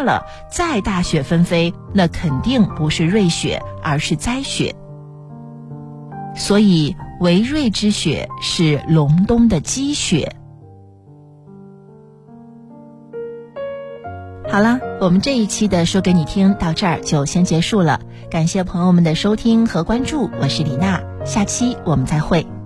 了，再大雪纷飞，那肯定不是瑞雪，而是灾雪。所以为瑞之雪是隆冬的积雪。好了，我们这一期的说给你听到这儿就先结束了，感谢朋友们的收听和关注，我是李娜，下期我们再会。